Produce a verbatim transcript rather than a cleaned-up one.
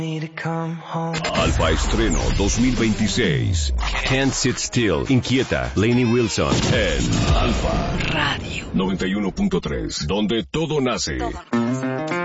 Alfa Estreno dos mil veintiséis. Can't Sit Still. Inquieta. Lainey Wilson. En Alfa Radio noventa y uno punto tres. Donde todo nace. Todo nace.